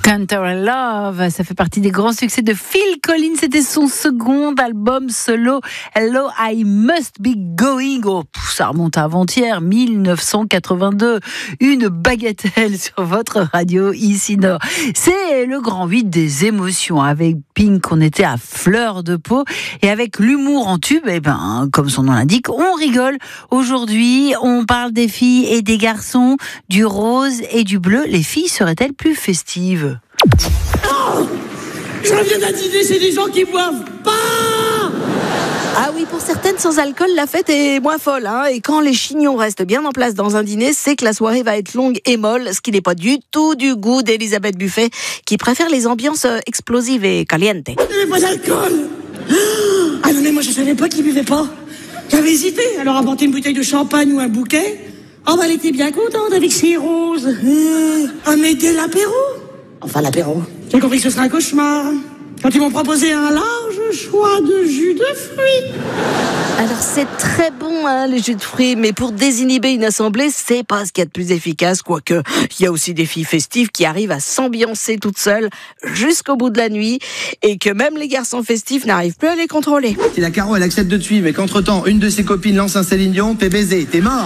Country Love, ça fait partie des grands succès de Phil Collins. C'était son second album solo, Hello I Must Be Going. Oh, ça remonte à avant-hier, 1982. Une bagatelle sur votre radio ici Nord. C'est le grand 8 des émotions. Avec Pink, on était à fleur de peau. Et avec l'humour en tube, comme son nom l'indique, on rigole. Aujourd'hui, on parle des filles et des garçons, du rose et du bleu. Les filles seraient-elles plus festives ? Oh, je reviens d'un dîner, c'est des gens qui boivent pas. Ah oui, pour certaines, sans alcool, la fête est moins folle. Et quand les chignons restent bien en place dans un dîner, c'est que la soirée va être longue et molle, ce qui n'est pas du tout du goût d'Elisabeth Buffet, qui préfère les ambiances explosives et calientes. Il n'y avait pas d'alcool. Ah non, mais moi je savais pas qu'ils buvaient pas. J'avais hésité, alors apporter une bouteille de champagne ou un bouquet. Oh bah elle était bien contente avec ses roses. Ah mais dès l'apéro. Enfin l'apéro. J'ai compris que ce serait un cauchemar. Quand ils m'ont proposé un large choix de jus de fruits. Alors c'est très bon les jus de fruits, mais pour désinhiber une assemblée, c'est pas ce qu'il y a de plus efficace, quoique il y a aussi des filles festives qui arrivent à s'ambiancer toutes seules jusqu'au bout de la nuit, et que même les garçons festifs n'arrivent plus à les contrôler. Si la Caro elle accepte de te suivre et qu'entre-temps une de ses copines lance un Céline Dion, t'es baisé, t'es mort.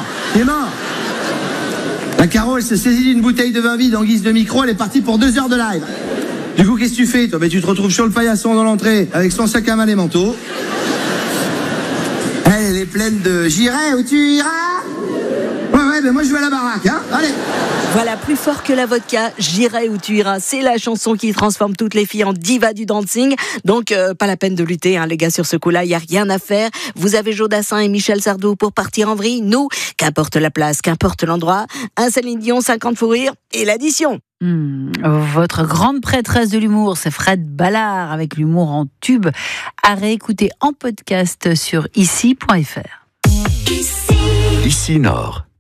La Caro elle se saisit d'une bouteille de vin vide en guise de micro, elle est partie pour 2 heures de live. Du coup, qu'est-ce que tu fais, toi ? Tu te retrouves sur le paillasson dans l'entrée, avec son sac à main et manteau. Elle est pleine de « J'irai où tu iras ?» Ouais, moi je vais à la baraque, allez. Voilà, plus fort que la vodka, J'irai où tu iras. C'est la chanson qui transforme toutes les filles en divas du dancing. Donc, pas la peine de lutter, les gars, sur ce coup-là, il n'y a rien à faire. Vous avez Jodassin et Michel Sardou pour partir en vrille. Nous, qu'importe la place, qu'importe l'endroit, un Céline Dion, 50 fous rires et l'addition. Votre grande prêtresse de l'humour, c'est Fred Ballard avec l'humour en tube, à réécouter en podcast sur ici.fr. Ici Nord.